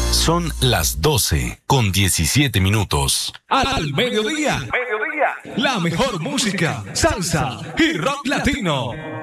Son las 12:17. Al mediodía. La mejor música, salsa y rock latino.